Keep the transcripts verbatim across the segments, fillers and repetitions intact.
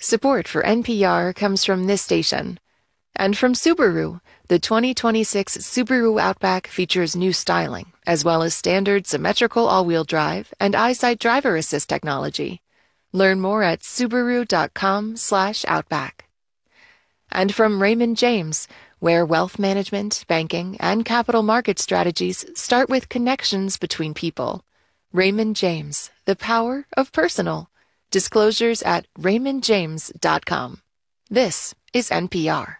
Support for N P R comes from this station. And from Subaru, the twenty twenty-six Subaru Outback features new styling, as well as standard symmetrical all-wheel drive and EyeSight driver assist technology. Learn more at Subaru.com slash Outback. And from Raymond James, where wealth management, banking, and capital market strategies start with connections between people. Raymond James, the power of personal. Disclosures at raymond james dot com. This is N P R.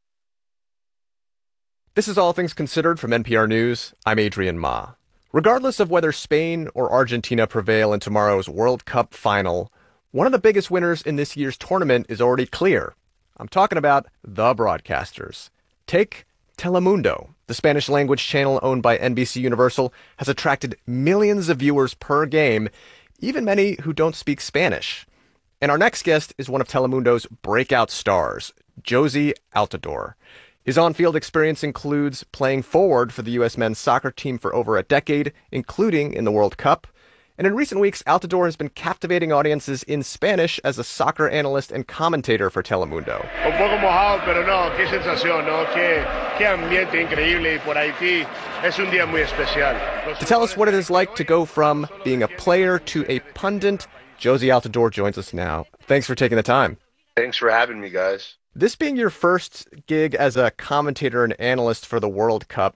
This is All Things Considered from N P R News. I'm Adrian Ma. Regardless of whether Spain or Argentina prevail in tomorrow's World Cup final, one of the biggest winners in this year's tournament is already clear. I'm talking about the broadcasters. Take Telemundo. The Spanish-language channel owned by N B C Universal has attracted millions of viewers per game, even many who don't speak Spanish. And our next guest is one of Telemundo's breakout stars, Jozy Altidore. His on-field experience includes playing forward for the U S men's soccer team for over a decade, including in the World Cup. And in recent weeks, Altidore has been captivating audiences in Spanish as a soccer analyst and commentator for Telemundo. Un poco mojado, pero no, qué sensación, no, qué, qué ambiente increíble, y por Haití es un día muy especial. To tell us what it is like to go from being a player to a pundit, Jozy Altidore joins us now. Thanks for taking the time. Thanks for having me, guys. This being your first gig as a commentator and analyst for the World Cup,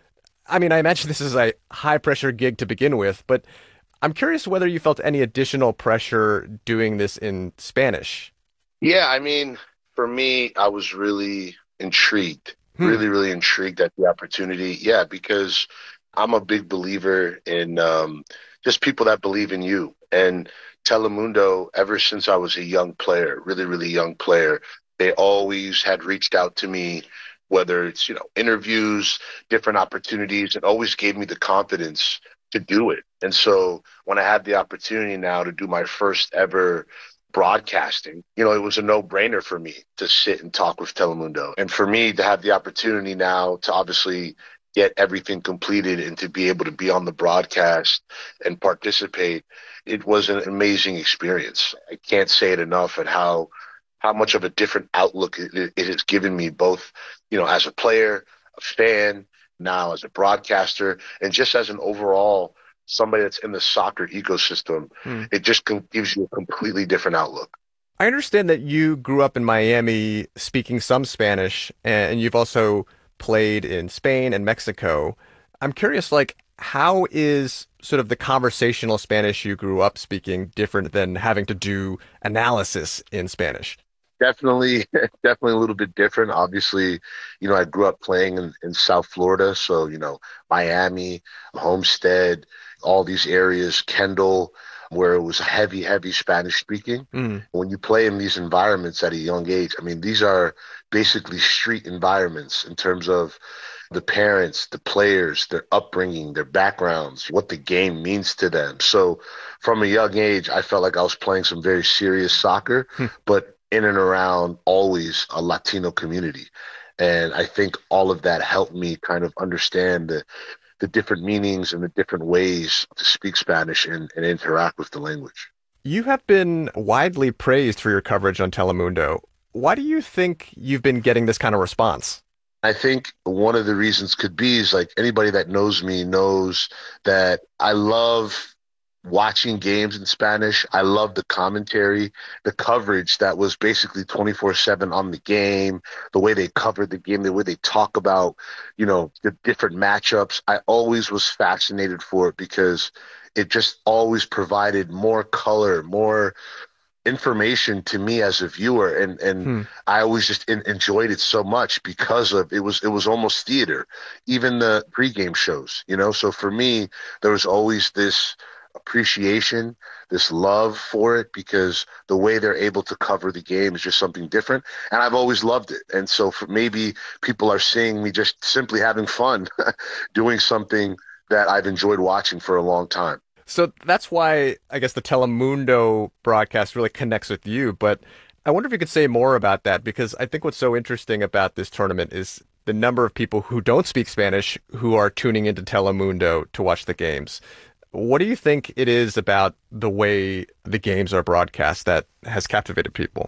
I mean, I imagine this is a high-pressure gig to begin with, but I'm curious whether you felt any additional pressure doing this in Spanish. Yeah, I mean, for me, I was really intrigued, Hmm. really, really intrigued at the opportunity. Yeah, because I'm a big believer in um, just people that believe in you. And Telemundo, ever since I was a young player, really, really young player, they always had reached out to me, whether it's, you know, interviews, different opportunities, and always gave me the confidence to do it. And so when I had the opportunity now to do my first ever broadcasting, you know, it was a no-brainer for me to sit and talk with Telemundo. And for me to have the opportunity now to obviously get everything completed and to be able to be on the broadcast and participate, it was an amazing experience. I can't say it enough at how how much of a different outlook it, it has given me, both, you know, as a player, a fan, now as a broadcaster, and just as an overall somebody that's in the soccer ecosystem. Hmm. It just com- gives you a completely different outlook. I understand that you grew up in Miami speaking some Spanish, and you've also played in Spain and Mexico. I'm curious, like, how is sort of the conversational Spanish you grew up speaking different than having to do analysis in Spanish? Definitely, definitely a little bit different. Obviously, you know, I grew up playing in, in South Florida. So, you know, Miami, Homestead, all these areas, Kendall, where it was heavy, heavy Spanish speaking. Mm. When you play in these environments at a young age, I mean, these are basically street environments in terms of the parents, the players, their upbringing, their backgrounds, what the game means to them. So from a young age, I felt like I was playing some very serious soccer, hmm. but in and around always a Latino community. And I think all of that helped me kind of understand the, the different meanings and the different ways to speak Spanish and, and interact with the language. You have been widely praised for your coverage on Telemundo. Why do you think you've been getting this kind of response? I think one of the reasons could be is, like, anybody that knows me knows that I love watching games in Spanish. I love the commentary, the coverage that was basically twenty-four seven on the game, the way they covered the game, the way they talk about, you know, the different matchups. I always was fascinated for it because it just always provided more color, more information to me as a viewer, and and hmm. I always just in, enjoyed it so much because of it was it was almost theater, even the pregame shows, you know. So for me, there was always this appreciation, this love for it, because the way they're able to cover the game is just something different, and I've always loved it. And so for maybe people are seeing me just simply having fun doing something that I've enjoyed watching for a long time. So that's why I guess the Telemundo broadcast really connects with you. But I wonder if you could say more about that, because I think what's so interesting about this tournament is the number of people who don't speak Spanish who are tuning into Telemundo to watch the games. What do you think it is about the way the games are broadcast that has captivated people?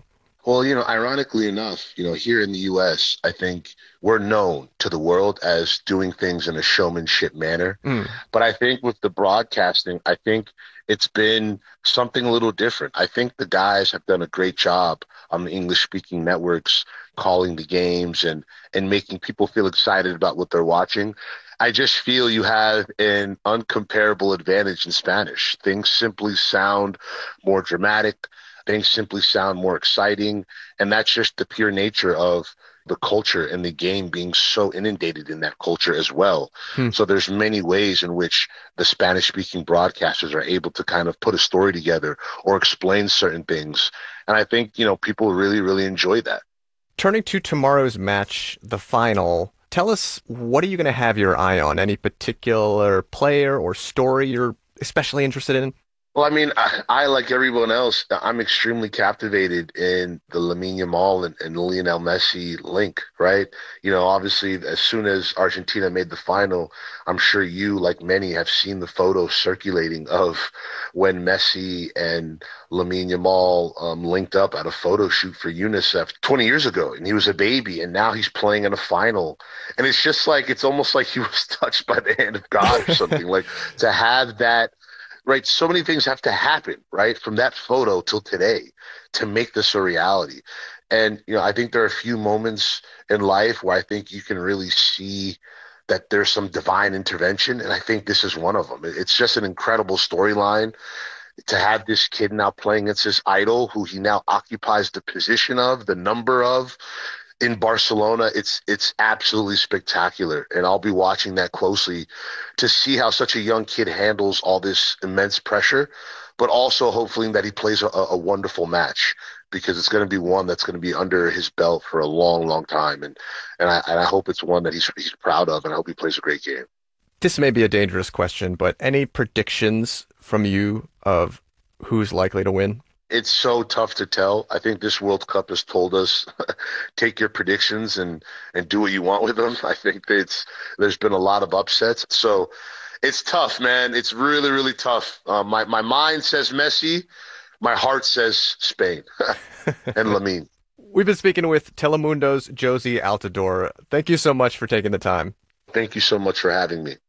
Well, you know, ironically enough, you know, here in the U S, I think we're known to the world as doing things in a showmanship manner. Mm. But I think with the broadcasting, I think it's been something a little different. I think the guys have done a great job on the English speaking networks calling the games and and making people feel excited about what they're watching. I just feel you have an uncomparable advantage in Spanish. Things simply sound more dramatic. Things simply sound more exciting. And that's just the pure nature of the culture and the game being so inundated in that culture as well. Hmm. So there's many ways in which the Spanish speaking broadcasters are able to kind of put a story together or explain certain things. And I think, you know, people really, really enjoy that. Turning to tomorrow's match, the final, tell us, what are you going to have your eye on? Any particular player or story you're especially interested in? Well, I mean, I, I, like everyone else, I'm extremely captivated in the Lamine Yamal and, and Lionel Messi link, right? You know, obviously, as soon as Argentina made the final, I'm sure you, like many, have seen the photos circulating of when Messi and Lamine Yamal um, linked up at a photo shoot for UNICEF twenty years ago, and he was a baby, and now he's playing in a final. And it's just like, it's almost like he was touched by the hand of God or something, like to have that. Right, so many things have to happen, right, from that photo till today to make this a reality. And, you know, I think there are a few moments in life where I think you can really see that there's some divine intervention, and I think this is one of them. It's just an incredible storyline to have this kid now playing against his idol, who he now occupies the position of, the number of, in Barcelona. It's it's absolutely spectacular, and I'll be watching that closely to see how such a young kid handles all this immense pressure, but also hopefully that he plays a, a wonderful match, because it's going to be one that's going to be under his belt for a long, long time, and and I, and I hope it's one that he's he's proud of, and I hope he plays a great game. This may be a dangerous question, but any predictions from you of who's likely to win? It's so tough to tell. I think this World Cup has told us, take your predictions and, and do what you want with them. I think that it's, there's been a lot of upsets. So it's tough, man. It's really, really tough. Uh, my, my mind says Messi. My heart says Spain and Lamine. We've been speaking with Telemundo's Jozy Altidore. Thank you so much for taking the time. Thank you so much for having me.